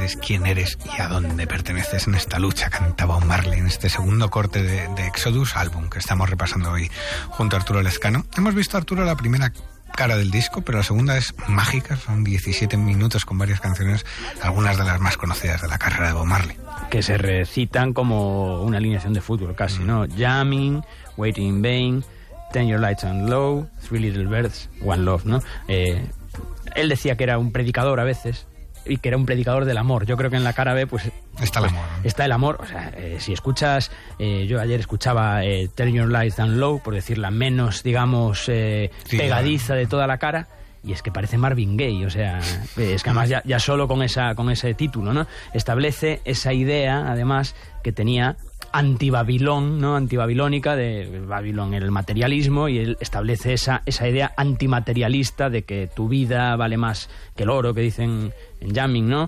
sabes quién eres y a dónde perteneces en esta lucha, canta Bob Marley en este segundo corte de Exodus, álbum que estamos repasando hoy junto a Arturo Lezcano. Hemos visto, Arturo, la primera cara del disco, pero la segunda es mágica, son 17 minutos con varias canciones, algunas de las más conocidas de la carrera de Bob Marley. Que se recitan como una alineación de fútbol casi, ¿no? Jamming, Waiting in Vain, Turn Your Lights on Low, Three Little Birds, One Love, ¿no? Él decía que era un predicador a veces, y que era un predicador del amor. Yo creo que en la cara B pues está el amor, ¿no? Está el amor. O sea, si escuchas, yo ayer escuchaba Turn Your Lights Down Low, por decir la menos, digamos, pegadiza de toda la cara, y es que parece Marvin Gaye. O sea, es que además ya solo con ese título, ¿no? Establece esa idea, además, que tenía anti-Babilón, ¿no? Antibabilónica, de Babilón, el materialismo, y él establece esa idea antimaterialista de que tu vida vale más que el oro, que dicen en Jamming, ¿no?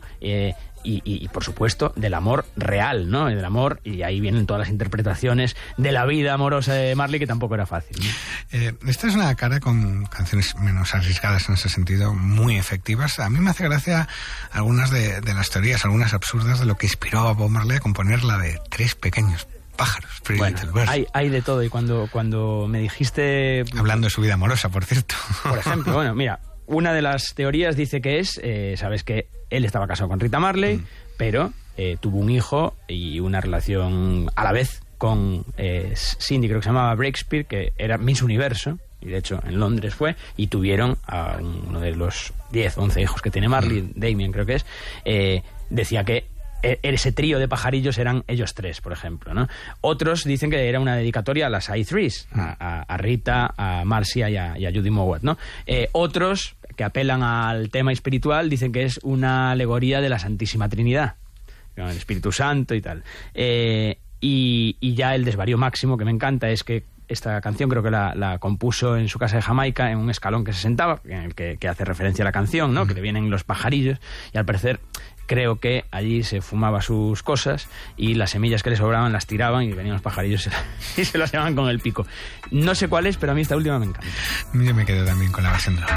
Y por supuesto del amor real, ¿no? Del amor, y ahí vienen todas las interpretaciones de la vida amorosa de Marley, que tampoco era fácil, ¿no? Esta es una cara con canciones menos arriesgadas en ese sentido, muy efectivas. A mí me hace gracia algunas de las teorías, algunas absurdas, de lo que inspiró a Bob Marley a componer la de Tres pequeños pájaros, Three Little Birds. Hay de todo, y cuando me dijiste... Hablando de su vida amorosa, por cierto. Por ejemplo, bueno, mira, una de las teorías dice que es, sabes que él estaba casado con Rita Marley, pero tuvo un hijo y una relación a la vez con Cindy, creo que se llamaba Breakspear, que era Miss Universo, y de hecho en Londres fue, y tuvieron a uno de los 10, 11 hijos que tiene Marley, Damien creo que es, decía que ese trío de pajarillos eran ellos tres, por ejemplo, ¿no? Otros dicen que era una dedicatoria a las I3s, a Rita, a Marcia y a Judy Mowat, ¿no? Otros, que apelan al tema espiritual, dicen que es una alegoría de la Santísima Trinidad, el Espíritu Santo y tal. Y ya el desvarío máximo, que me encanta, es que esta canción creo que la compuso en su casa de Jamaica, en un escalón que se sentaba, en el que hace referencia a la canción, ¿no? Que le vienen los pajarillos, y al parecer creo que allí se fumaba sus cosas y las semillas que le sobraban las tiraban y venían los pajarillos y se las llevaban con el pico. No sé cuál es, pero a mí esta última me encanta. Yo me quedo también con la versión de